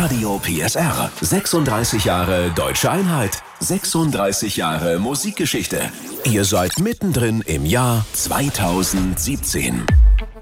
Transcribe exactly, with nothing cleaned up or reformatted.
Radio P S R. sechsunddreißig Jahre Deutsche Einheit. sechsunddreißig Jahre Musikgeschichte. Ihr seid mittendrin im Jahr zweitausendsiebzehn.